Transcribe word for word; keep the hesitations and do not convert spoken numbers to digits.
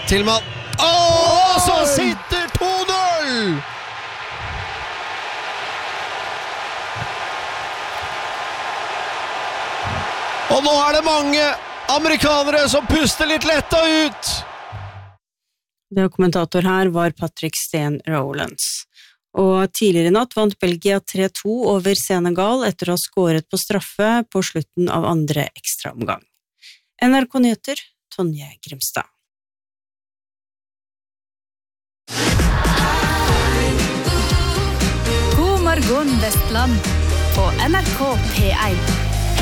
Tillman. Åh, så sitter to null! Og nå er det mange amerikanere som puster litt letta ut. Det kommentator her var Patrick Steen Rowlands. Og tidligere i natt vant Belgia tre to over Senegal etter å ha skåret på straffe på slutten av andre ekstraomgang. N R K Nyheter, Tonje Grimstad. God morgen Vestland på N R K P en.